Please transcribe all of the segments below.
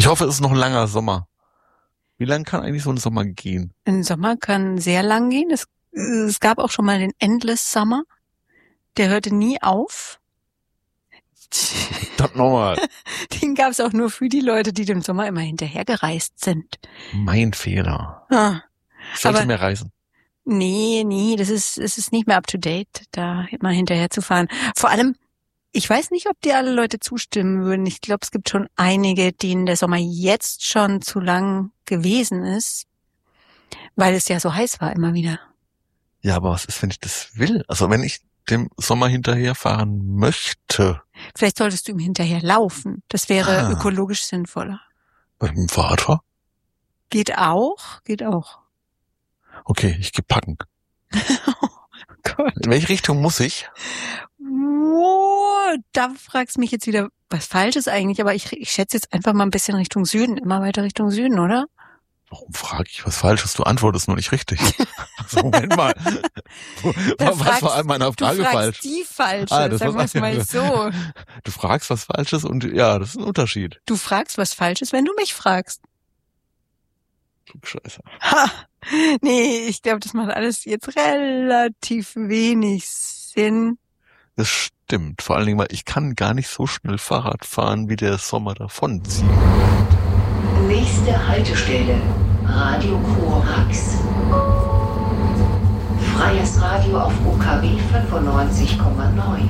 Ich hoffe, es ist noch ein langer Sommer. Wie lang kann eigentlich so ein Sommer gehen? Ein Sommer kann sehr lang gehen. Es gab auch schon mal den Endless Summer. Der hörte nie auf. Das nochmal. Den gab es auch nur für die Leute, die dem Sommer immer hinterhergereist sind. Mein Fehler. Ah, Ich sollte aber- mehr reisen. Nee, es ist nicht mehr up to date, da immer hinterher zu fahren. Vor allem, ich weiß nicht, ob dir alle Leute zustimmen würden. Ich glaube, es gibt schon einige, denen der Sommer jetzt schon zu lang gewesen ist, weil es ja so heiß war immer wieder. Ja, aber was ist, wenn ich das will? Also wenn ich dem Sommer hinterherfahren möchte. Vielleicht solltest du ihm hinterher laufen. Das wäre ökologisch sinnvoller. Mit dem Fahrrad fahren? Geht auch. Okay, ich geh packen. Oh Gott. In welche Richtung muss ich? Oh, da fragst du mich jetzt wieder was Falsches eigentlich, aber ich schätze jetzt einfach mal ein bisschen Richtung Süden, immer weiter Richtung Süden, oder? Warum frage ich was Falsches? Du antwortest nur nicht richtig. Also, Moment mal. Was war an meiner Frage du fragst falsch? Die falsche, Das sagen wir es mal so. Du fragst was Falsches und ja, das ist ein Unterschied. Du fragst was Falsches, wenn du mich fragst. Klugscheißer. Ha! Nee, ich glaube, das macht alles jetzt relativ wenig Sinn. Das stimmt. Vor allen Dingen, weil ich kann gar nicht so schnell Fahrrad fahren, wie der Sommer davonzieht. Nächste Haltestelle, Radio Korax. Freies Radio auf UKW 95,9.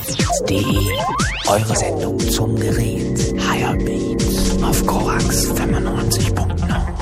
Hirebeats.de, eure Sendung zum Gerät. Hirebeats auf Korax 95,9.